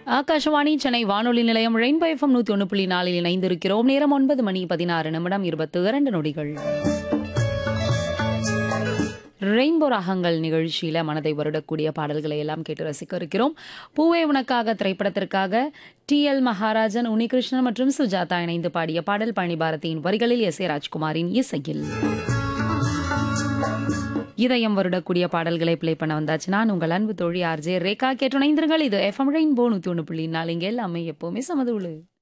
ஆகாஷவாணி சென்னை வானொலி நிலையம் rainbow FM 101.4 இணைந்திருக்கிறோம். நேரம் 9:16 22 நொடிகள். ரெயின்போ ராகங்கள் நிகழ்ச்சியில மனதை வருடக்கூடிய பாடல்களை எல்லாம் கேட்டு ரசிக்க இருக்கிறோம். பூவே உனக்காக திரைப்படத்திற்காக டி.எல். மகாராஜன், உன்னிகிருஷ்ணன் மற்றும் சுஜாதா இணைந்து பாடிய பாடல் பழனி பாரதியின் வரிகளில் எஸ்.ஏ. ராஜ்குமாரின் இசையில். இதயம் வருடக்கூடிய பாடல்களை பிளே பண்ண வந்தாச்சு. நான் உங்கள் அன்பு தோழி ஆர்ஜே ரேகா. கேட்டு இணைந்திருங்கள். இது எஃப்எம் ரெயின்போ 101.4. இங்கே எல்லாமே எப்பவுமே சமதூளு.